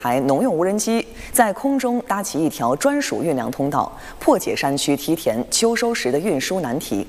台农用无人机在空中搭起一条专属运粮通道，破解山区梯田秋收时的运输难题。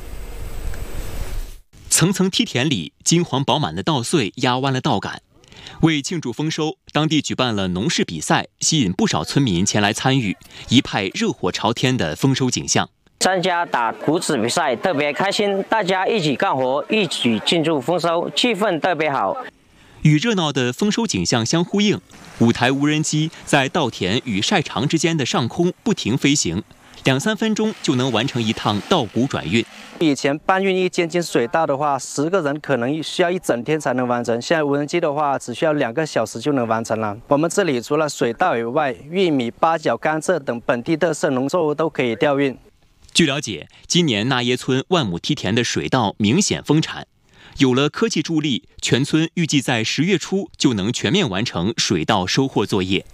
层层梯田里，金黄饱满的稻穗压弯了稻杆。为庆祝丰收，当地举办了农事比赛，吸引不少村民前来参与，一派热火朝天的丰收景象。 参加打谷子比赛特别开心，大家一起干活，一起庆祝丰收，气氛特别好。 与热闹的丰收景象相呼应，五台无人机在稻田与晒场之间的上空不停飞行，2-3分钟就能完成一趟稻谷转运。 以前搬运一间水稻的话，10个人可能需要一整天才能完成，现在无人机的话，只需要2个小时就能完成了。我们这里除了水稻以外，玉米、八角、甘蔗等本地特色农作物都可以调运。 据了解，今年那耶村万亩梯田的水稻明显丰产。有了科技助力，全村预计在10月初就能全面完成水稻收获作业。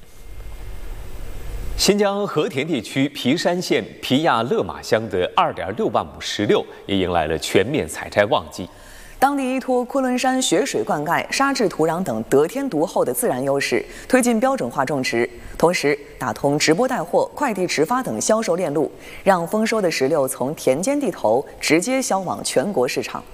新疆和田地区皮山县皮亚勒马乡的2.6万亩石榴也迎来了全面采摘旺季。 当地依托昆仑山雪水灌溉、沙质土壤等得天独厚的自然优势，推进标准化种植，同时打通直播带货、快递直发等销售链路，让丰收的石榴从田间地头直接销往全国市场。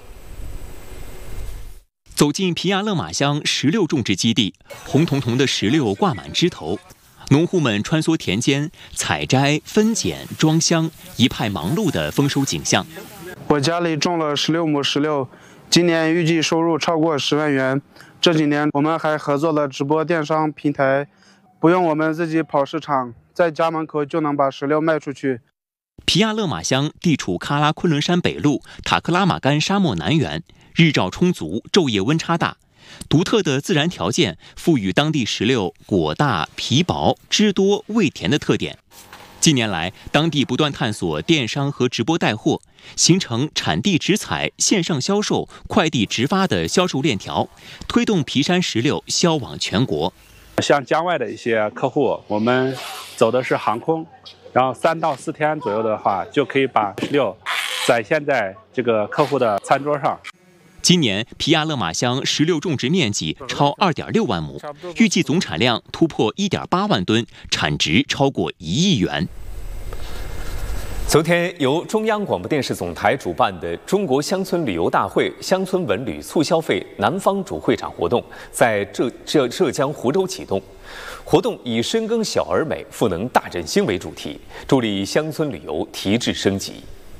走进皮亚勒马乡石榴种植基地，红彤彤的石榴挂满枝头，农户们穿梭田间，采摘、分拣、装箱，一派忙碌的丰收景象。 我家里种了16亩石榴，今年预计收入超过10万元。这几年我们还合作了直播电商平台，不用我们自己跑市场，在家门口就能把石榴卖出去。 皮亚勒马乡地处喀拉昆仑山北麓塔克拉玛干沙漠南缘，日照充足，昼夜温差大，独特的自然条件赋予当地石榴果大、皮薄、汁多、味甜的特点。近年来，当地不断探索电商和直播带货，形成产地直采、线上销售、快递直发的销售链条，推动皮山石榴销往全国。 像疆外的一些客户，我们走的是航空，然后3到4天左右的话，就可以把石榴展现在这个客户的餐桌上。 今年皮亚勒马乡石榴种植面积超2.6万亩，预计总产量突破1.8万吨，产值超过1亿元。 昨天由中央广播电视总台主办的中国乡村旅游大会乡村文旅促消费南方主会场活动在浙江湖州启动。活动以深耕小而美、赋能大振兴为主题，助力乡村旅游提质升级。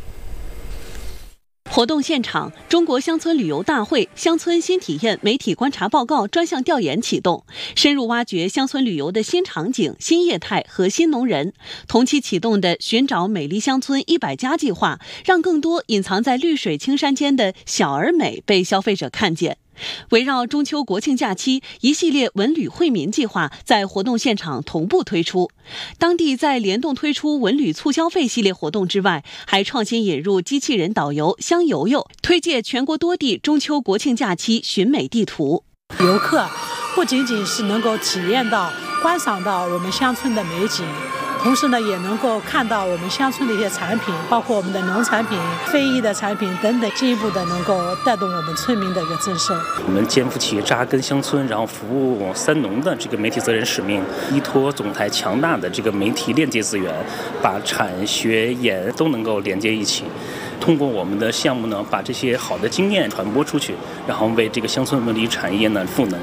活动现场，中国乡村旅游大会乡村新体验媒体观察报告专项调研启动，深入挖掘乡村旅游的新场景、新业态和新农人。同期启动的寻找美丽乡村100家计划，让更多隐藏在绿水青山间的小而美被消费者看见。围绕中秋国庆假期，一系列文旅惠民计划在活动现场同步推出。当地在联动推出文旅促消费系列活动之外，还创新引入机器人导游香游游，推介全国多地中秋国庆假期寻美地图。 游客不仅仅是能够体验到、观赏到我们乡村的美景，同时呢，也能够看到我们乡村的一些产品，包括我们的农产品、非遗的产品等等，进一步的能够带动我们村民的一个增收。 我们肩负起扎根乡村，然后服务三农的这个媒体责任使命，依托总台强大的这个媒体链接资源，把产学研都能够连接一起。通过我们的项目呢，把这些好的经验传播出去，然后为这个乡村文旅产业呢赋能。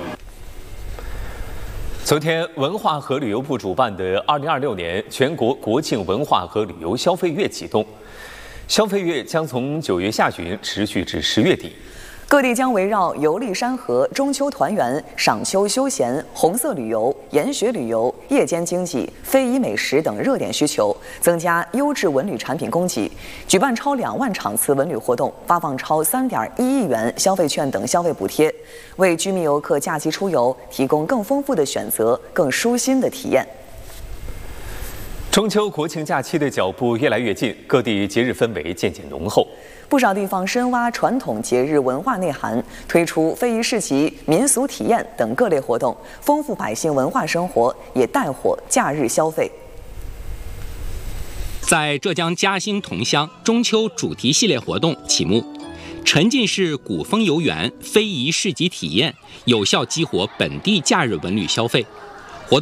昨天，文化和旅游部主办的2026年全国国庆文化和旅游消费月启动，消费月将从9月下旬持续至10月底。 各地将围绕游历山河、中秋团圆、赏秋休闲、红色旅游、研学旅游、夜间经济、非遗美食等热点需求，增加优质文旅产品供给，举办超2万场次文旅活动，发放超3.1亿元消费券等消费补贴，为居民游客假期出游提供更丰富的选择、更舒心的体验。 中秋国庆假期的脚步越来越近，各地节日氛围渐渐浓厚。 不少地方深挖传统节日文化内涵，推出非遗市集、民俗体验等各类活动，丰富百姓文化生活，也带火假日消费。 在浙江嘉兴桐乡，中秋主题系列活动启幕，沉浸式古风游园、非遗市集体验，有效激活本地假日文旅消费。